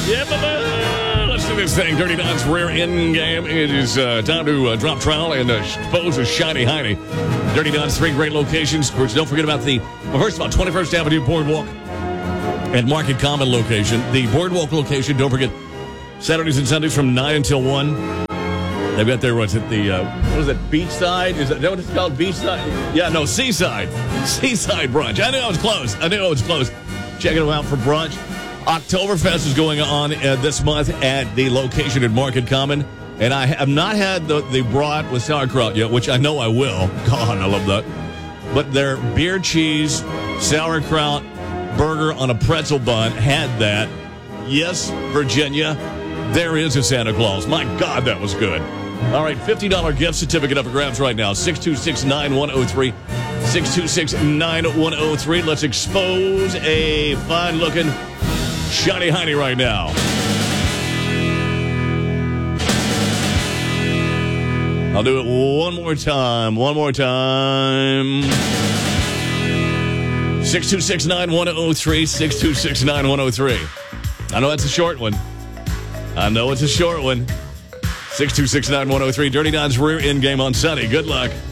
Yeah, let's do this thing. Dirty Don's rear end game. It is time to drop trowel and expose a shiny hiney. Dirty Don's 3 great locations. Of course, don't forget about first of all, 21st Avenue Boardwalk and Market Common location. The Boardwalk location, don't forget, Saturdays and Sundays from 9 until 1. They've got their, what is it, Beachside? Is that what it's called, Beachside? Yeah, no, Seaside. Seaside brunch. I knew I was close. Checking them out for brunch. Oktoberfest is going on this month at the location at Market Common. And I have not had the brat with sauerkraut yet, which I know I will. God, I love that. But their beer cheese, sauerkraut, burger on a pretzel bun had that. Yes, Virginia, there is a Santa Claus. My God, that was good. All right, $50 gift certificate up for grabs right now. 626-9103. 626-9103. Let's expose a fine-looking shiny hiney right now. I'll do it one more time. 626-9103. 626-9103. I know that's a short one. 626-9103. Dirty Don's rear end game on Sunday. Good luck.